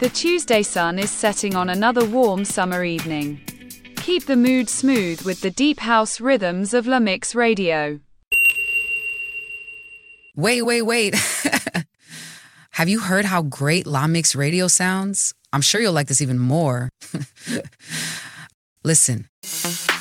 The Tuesday sun is setting on another warm summer evening. Keep the mood smooth with the deep house rhythms of La Mix Radio. Wait. Have you heard how great La Mix Radio sounds? I'm sure you'll like this even more. Listen.